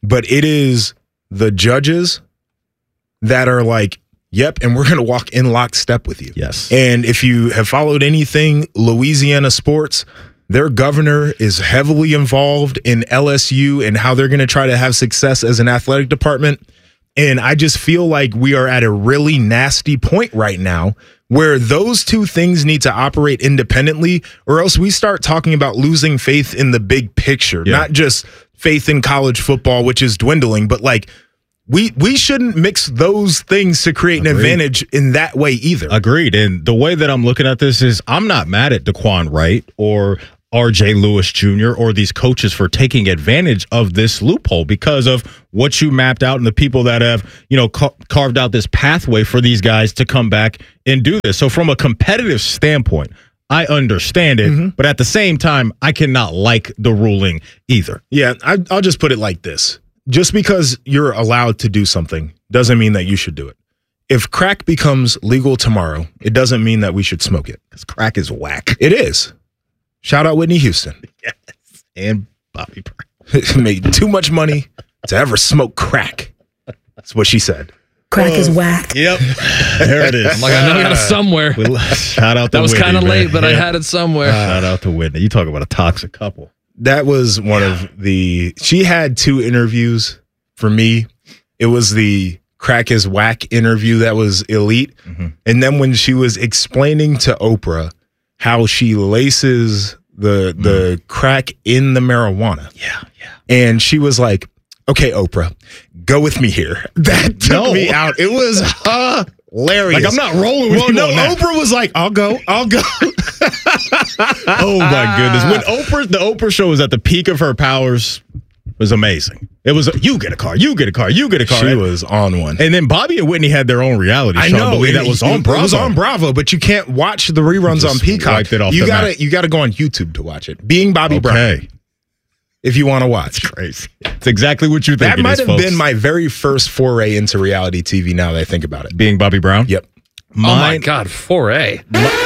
but it is the judges that are like, yep, and we're going to walk in lockstep with you. Yes. And if you have followed anything Louisiana sports, their governor is heavily involved in LSU and how they're going to try to have success as an athletic department. And I just feel like we are at a really nasty point right now where those two things need to operate independently, or else we start talking about losing faith in the big picture, not just faith in college football, which is dwindling, but like we shouldn't mix those things to create an advantage in that way either. Agreed. And the way that I'm looking at this is I'm not mad at Daquan Wright or RJ Lewis Jr. or these coaches for taking advantage of this loophole because of what you mapped out and the people that have, carved out this pathway for these guys to come back and do this. So from a competitive standpoint, I understand it, but at the same time, I cannot like the ruling either. Yeah, I'll just put it like this. Just because you're allowed to do something doesn't mean that you should do it. If crack becomes legal tomorrow, it doesn't mean that we should smoke it. Because crack is whack. It is. Shout out Whitney Houston. Yes. And Bobby Brown. Made too much money to ever smoke crack. That's what she said. Crack is whack. Yep. There it is. I'm like, I know I got it somewhere. Shout out to That was Whitney, kind of man. late, but I had it somewhere. Shout out to Whitney. You talk about a toxic couple. That was one of she had 2 interviews for me. It was the crack is whack interview that was elite. And then when she was explaining to Oprah how she laces the crack in the marijuana. Yeah. And she was like, okay, Oprah, go with me here. That took me out. It was hilarious. Like, I'm not rolling with you on that. Oprah was like, I'll go. Oh my goodness. When the Oprah show was at the peak of her powers, it was amazing. It was you get a car, you get a car, you get a car. She was on one. And then Bobby and Whitney had their own reality show. I know. I believe that was on Bravo. It was on Bravo, but you can't watch the reruns on Peacock. Wiped it off You the map. gotta go on YouTube to watch it. Being Bobby Brown. If you want to watch. That's crazy. It's exactly what you think That might have been my very first foray into reality TV now that I think about it. Being Bobby Brown? Yep. Oh my God, foray.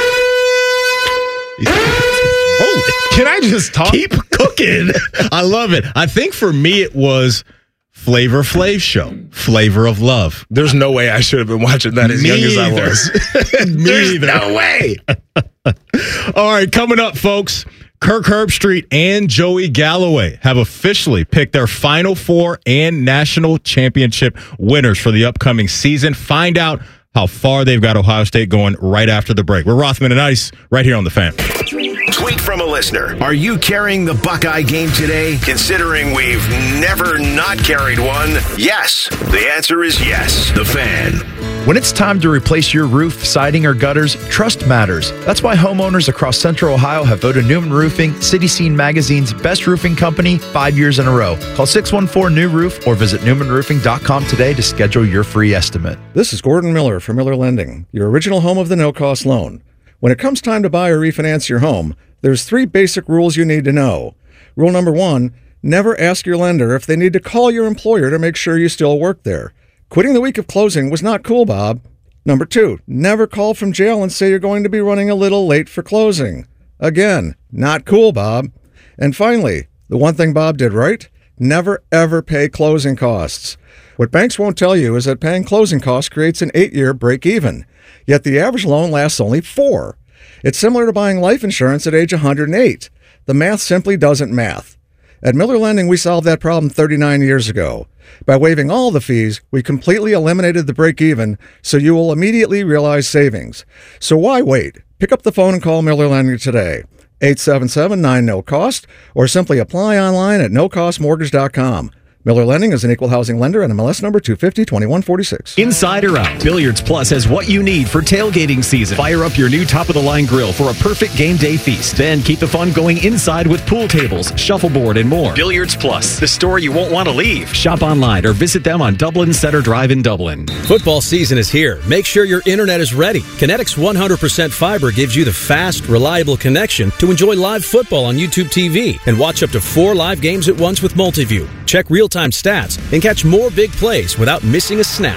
Can I just talk? Keep cooking. I love it. I think for me it was Flavor Flav show. Flavor of Love. There's no way I should have been watching that as young as I was. There's no way. All right, coming up, folks. Kirk Herbstreit and Joey Galloway have officially picked their Final Four and national championship winners for the upcoming season. Find out how far they've got Ohio State going right after the break. We're Rothman and Ice right here on The Fan. Tweet from a listener. Are you carrying the Buckeye game today? Considering we've never not carried one, yes. The answer is yes. The Fan. When it's time to replace your roof, siding, or gutters, trust matters. That's why homeowners across Central Ohio have voted Newman Roofing City Scene Magazine's best roofing company 5 years in a row. Call 614-NEW-ROOF or visit newmanroofing.com today to schedule your free estimate. This is Gordon Miller from Miller Lending, your original home of the no-cost loan. When it comes time to buy or refinance your home, there's 3 basic rules you need to know. Rule number 1, never ask your lender if they need to call your employer to make sure you still work there. Quitting the week of closing was not cool, Bob. Number 2, never call from jail and say you're going to be running a little late for closing. Again, not cool, Bob. And finally, the one thing Bob did right, never ever pay closing costs. What banks won't tell you is that paying closing costs creates an 8-year break-even, yet the average loan lasts only 4. It's similar to buying life insurance at age 108. The math simply doesn't math. At Miller Lending, we solved that problem 39 years ago. By waiving all the fees, we completely eliminated the break-even, so you will immediately realize savings. So why wait? Pick up the phone and call Miller Lending today. 877-9-NO-COST, or simply apply online at nocostmortgage.com. Miller Lending is an equal housing lender and MLS number 250-2146. Inside or out, Billiards Plus has what you need for tailgating season. Fire up your new top-of-the-line grill for a perfect game day feast. Then keep the fun going inside with pool tables, shuffleboard, and more. Billiards Plus, the store you won't want to leave. Shop online or visit them on Dublin Center Drive in Dublin. Football season is here. Make sure your internet is ready. Kinetics 100% fiber gives you the fast, reliable connection to enjoy live football on YouTube TV and watch up to 4 live games at once with Multiview. Check real-time stats and catch more big plays without missing a snap.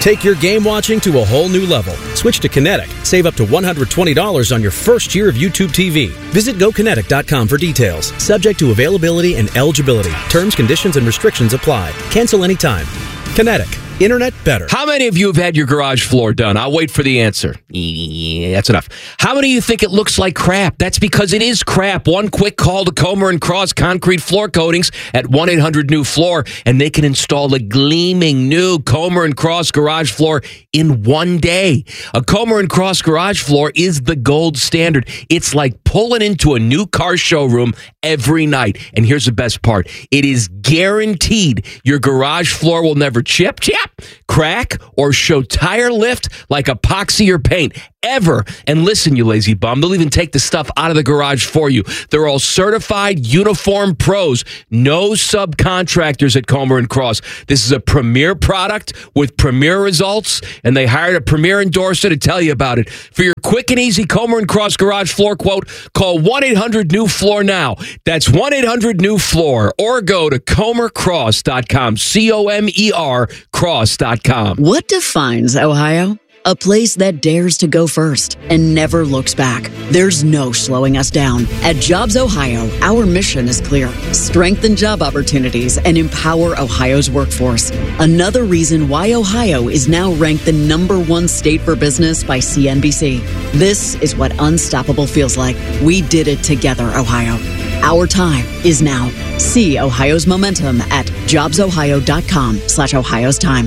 Take your game watching to a whole new level. Switch to Kinetic. Save up to $120 on your first year of YouTube TV. Visit GoKinetic.com for details. Subject to availability and eligibility. Terms, conditions, and restrictions apply. Cancel anytime. Kinetic. Internet better. How many of you have had your garage floor done? I'll wait for the answer. Yeah, that's enough. How many of you think it looks like crap? That's because it is crap. One quick call to Comer & Cross Concrete Floor Coatings at 1-800-NEW-FLOOR, and they can install a gleaming new Comer & Cross garage floor in one day. A Comer & Cross garage floor is the gold standard. It's like pulling into a new car showroom every night. And here's the best part. It is guaranteed your garage floor will never chip, crack, or show tire lift like epoxy or paint ever. And listen, you lazy bum, they'll even take the stuff out of the garage for you. They're all certified uniform pros. No subcontractors at Comer & Cross. This is a premier product with premier results, and they hired a premier endorser to tell you about it. For your quick and easy Comer & Cross garage floor quote, call 1-800-NEW-FLOOR now. That's 1-800-NEW-FLOOR, or go to comercross.com, C-O-M-E-R cross.com. What defines Ohio? A place that dares to go first and never looks back. There's no slowing us down. At Jobs Ohio, our mission is clear. Strengthen job opportunities and empower Ohio's workforce. Another reason why Ohio is now ranked the #1 state for business by CNBC. This is what unstoppable feels like. We did it together, Ohio. Our time is now. See Ohio's momentum at jobsohio.com/Ohio's time.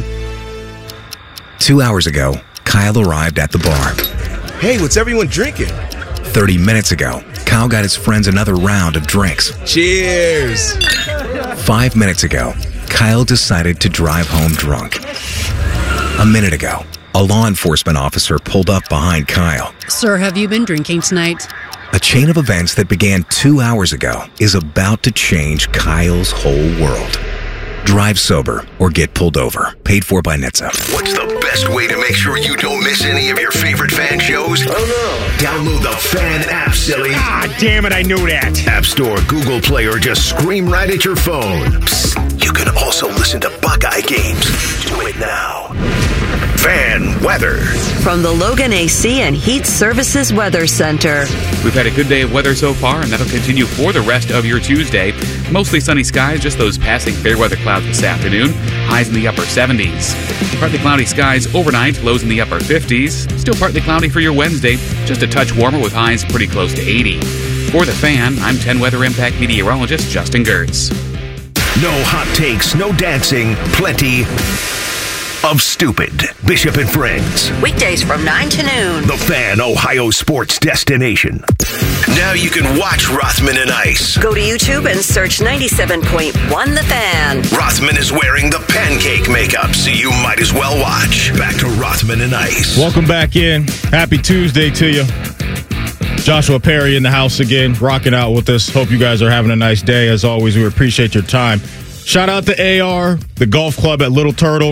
2 hours ago, Kyle arrived at the bar. Hey, what's everyone drinking? 30 minutes ago, Kyle got his friends another round of drinks. Cheers! 5 minutes ago, Kyle decided to drive home drunk. A minute ago, a law enforcement officer pulled up behind Kyle. Sir, have you been drinking tonight? A chain of events that began 2 hours ago is about to change Kyle's whole world. Drive sober or get pulled over. Paid for by NHTSA. What's the best way to make sure you don't miss any of your favorite fan shows? Oh no. Download the Fan app, silly. Ah, damn it, I knew that. App Store, Google Play, or just scream right at your phone. Psst, you can also listen to Buckeye games. Do it now. Fan weather. From the Logan AC and Heat Services Weather Center. We've had a good day of weather so far, and that'll continue for the rest of your Tuesday. Mostly sunny skies, just those passing fair weather clouds this afternoon. Highs in the upper 70s. Partly cloudy skies overnight, lows in the upper 50s. Still partly cloudy for your Wednesday, just a touch warmer with highs pretty close to 80. For the Fan, I'm 10 Weather Impact meteorologist Justin Gertz. No hot takes, no dancing, plenty of stupid. Bishop and Friends. Weekdays from 9 to noon. The Fan, Ohio sports destination. Now you can watch Rothman and Ice. Go to YouTube and search 97.1 The Fan. Rothman is wearing the pancake makeup, so you might as well watch. Back to Rothman and Ice. Welcome back in. Happy Tuesday to you. Joshua Perry in the house again, rocking out with us. Hope you guys are having a nice day. As always, we appreciate your time. Shout out to AR, the golf club at Little Turtle,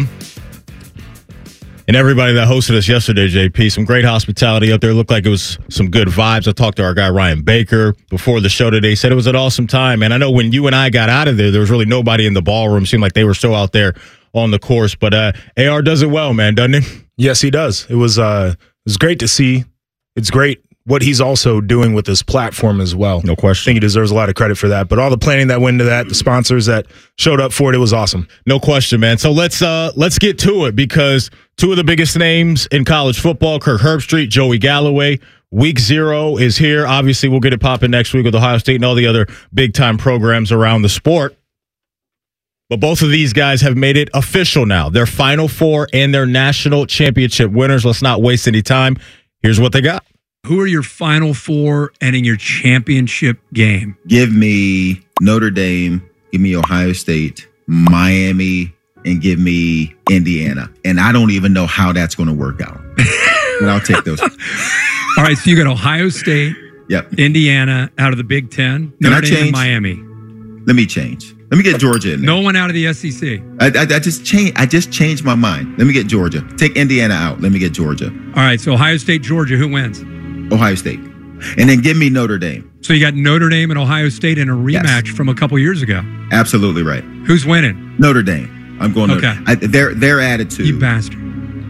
and everybody that hosted us yesterday, JP. Some great hospitality up there. Looked like it was some good vibes. I talked to our guy, Ryan Baker, before the show today. He said it was an awesome time. And I know when you and I got out of there was really nobody in the ballroom. Seemed like they were still out there on the course. But AR does it well, man, doesn't he? Yes, he does. It was great to see. It's great what he's also doing with his platform as well. No question. I think he deserves a lot of credit for that. But all the planning that went into that, the sponsors that showed up for it, it was awesome. No question, man. So let's get to it, because two of the biggest names in college football, Kirk Herbstreit, Joey Galloway. Week 0 is here. Obviously, we'll get it popping next week with Ohio State and all the other big-time programs around the sport. But both of these guys have made it official now. They're Final Four and their national championship winners. Let's not waste any time. Here's what they got. Who are your Final Four and in your championship game? Give me Notre Dame, give me Ohio State, Miami, and give me Indiana. And I don't even know how that's going to work out. But I'll take those. All right, so you got Ohio State, Indiana out of the Big Ten, Notre Dame and Miami. Let me change. Let me get Georgia in there. No one out of the SEC. I just changed my mind. Let me get Georgia. Take Indiana out. Let me get Georgia. All right, so Ohio State, Georgia, who wins? Ohio State. And then give me Notre Dame. So you got Notre Dame and Ohio State in a rematch from a couple years ago. Absolutely right. Who's winning? Notre Dame. I'm going Notre Dame. Their attitude. You bastard.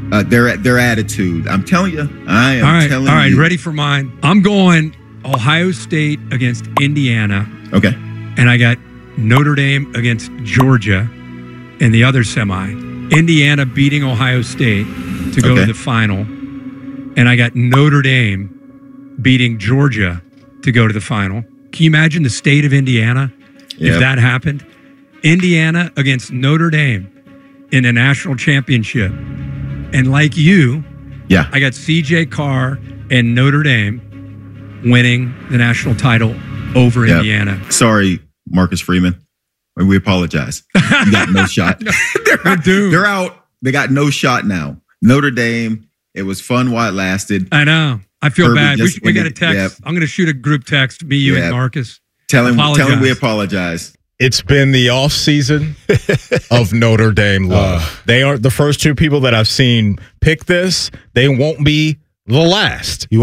Their attitude. I'm telling you. I am telling you. All right, ready for mine? I'm going Ohio State against Indiana. Okay. And I got Notre Dame against Georgia in the other semi. Indiana beating Ohio State to go to the final. And I got Notre Dame beating Georgia to go to the final. Can you imagine the state of Indiana if that happened? Indiana against Notre Dame in a national championship. And like you, I got CJ Carr and Notre Dame winning the national title over Indiana. Sorry, Marcus Freeman. We apologize. You got no shot. They're out. They got no shot now. Notre Dame, it was fun while it lasted. I know. I feel bad. We got a text. Yep. I'm going to shoot a group text, me, you, and Marcus. Tell him we apologize. It's been the off season of Notre Dame love. They aren't the first two people that I've seen pick this. They won't be the last.